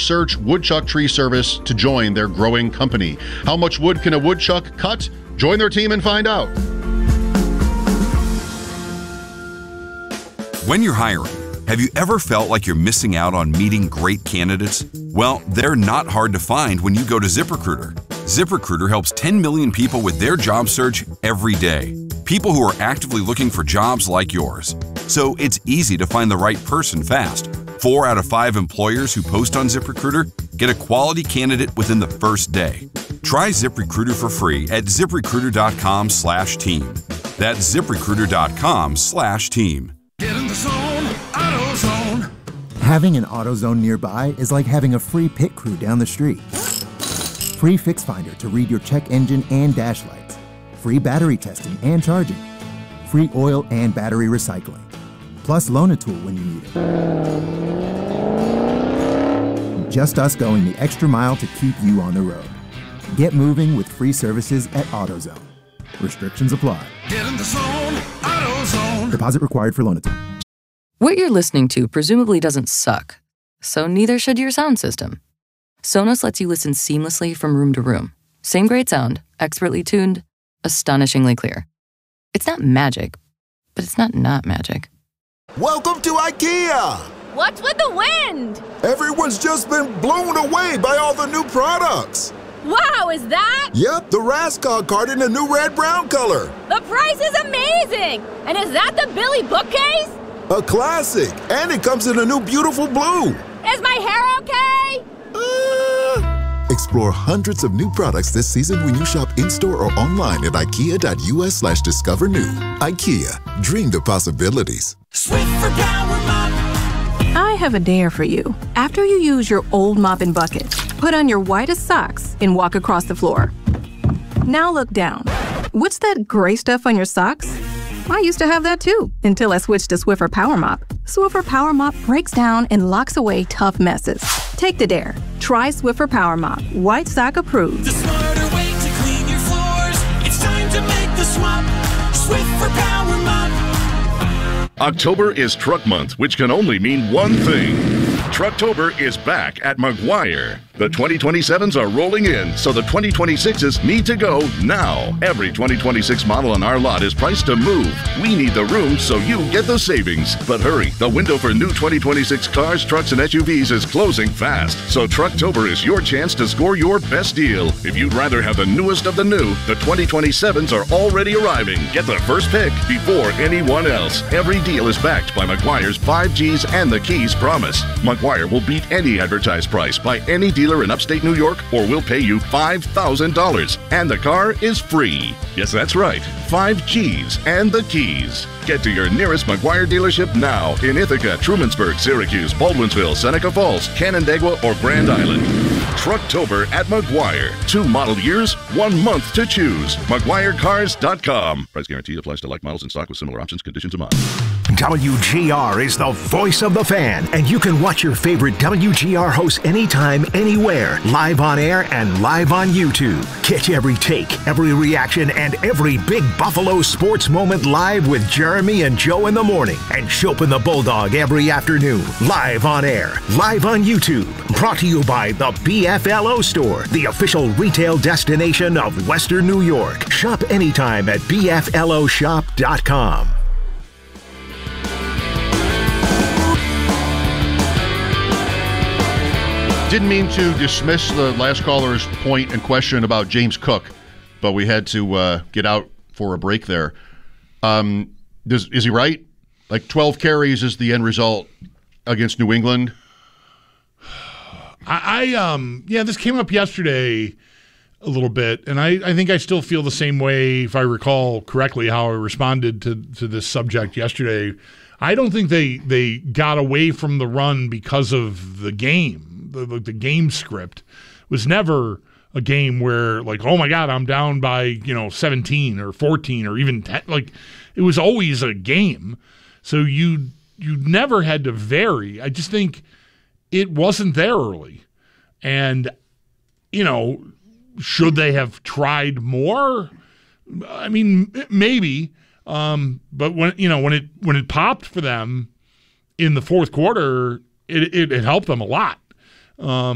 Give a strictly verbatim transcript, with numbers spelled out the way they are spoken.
search Woodchuck Tree Service to join their growing company. How much wood can a woodchuck cut? Join their team and find out. When you're hiring, have you ever felt like you're missing out on meeting great candidates? Well, they're not hard to find when you go to ZipRecruiter. ZipRecruiter helps ten million people with their job search every day. People who are actively looking for jobs like yours. So it's easy to find the right person fast. Four out of five employers who post on ZipRecruiter get a quality candidate within the first day. Try ZipRecruiter for free at ZipRecruiter.com slash team. That's ZipRecruiter.com slash team. Get in the zone, AutoZone. Having an AutoZone nearby is like having a free pit crew down the street. Free Fix Finder to read your check engine and dash lights. Free battery testing and charging. Free oil and battery recycling. Plus Loan-A-Tool when you need it. Just us going the extra mile to keep you on the road. Get moving with free services at AutoZone. Restrictions apply. Get in the zone, AutoZone. Deposit required for Loan-A-Tool. What you're listening to presumably doesn't suck, so neither should your sound system. Sonos lets you listen seamlessly from room to room. Same great sound, expertly tuned, astonishingly clear. It's not magic, but it's not not magic. Welcome to IKEA! What's with the wind? Everyone's just been blown away by all the new products. Wow, is that? Yep, the Raskog cart in the new red-brown color. The price is amazing! And is that the Billy bookcase? A classic, and it comes in a new beautiful blue. Is my hair okay? Uh... Explore hundreds of new products this season when you shop in-store or online at ikea.us slash discover new. IKEA, dream the possibilities. Swiffer Power Mop. I have a dare for you. After you use your old mop and bucket, put on your whitest socks and walk across the floor. Now look down. What's that gray stuff on your socks? I used to have that too, until I switched to Swiffer Power Mop. Swiffer Power Mop breaks down and locks away tough messes. Take the dare. Try Swiffer Power Mop. White sock approved. The smarter way to clean your floors. It's time to make the swap. Swiffer Power Mop. October is Truck Month, which can only mean one thing. Trucktober is back at Maguire. The twenty twenty-sevens are rolling in, so the twenty twenty-sixes need to go now. Every twenty twenty-six model on our lot is priced to move. We need the room, so you get the savings. But hurry, the window for new twenty twenty-six cars, trucks, and S U Vs is closing fast. So Trucktober is your chance to score your best deal. If you'd rather have the newest of the new, the twenty twenty-sevens are already arriving. Get the first pick before anyone else. Every deal is backed by Maguire's five G's and the Keys promise. Maguire will beat any advertised price by any dealer in upstate New York, or we'll pay you five thousand dollars. And the car is free. Yes, that's right. Five G's and the Keys. Get to your nearest Maguire dealership now in Ithaca, Trumansburg, Syracuse, Baldwinsville, Seneca Falls, Canandaigua, or Grand Island. Trucktober at Maguire. Two model years, one month to choose. Maguire Cars dot com. Price guarantee applies to like models in stock with similar options, conditions, and models. W G R is the voice of the fan, and you can watch your favorite W G R hosts anytime, anywhere, live on air and live on YouTube. Catch every take, every reaction, and every big Buffalo sports moment live with Jeremy and Joe in the morning, and Chopin the Bulldog every afternoon, live on air, live on YouTube. Brought to you by the B F L O Store, the official retail destination of Western New York. Shop anytime at B F L O shop dot com. Didn't mean to dismiss the last caller's point and question about James Cook, but we had to uh, get out for a break there. Um, does, is he right? Like twelve carries is the end result against New England? I, I um yeah, this came up yesterday a little bit, and I, I think I still feel the same way, if I recall correctly, how I responded to, to this subject yesterday. I don't think they, they got away from the run because of the game. The, the game script was never a game where, like, oh my God, I'm down by, you know, seventeen or fourteen or even ten. Like, it was always a game. So you you never had to vary. I just think it wasn't there early. And, you know, should they have tried more? I mean, maybe. Um, but when, you know, when it when it popped for them in the fourth quarter, it it, it helped them a lot. Um,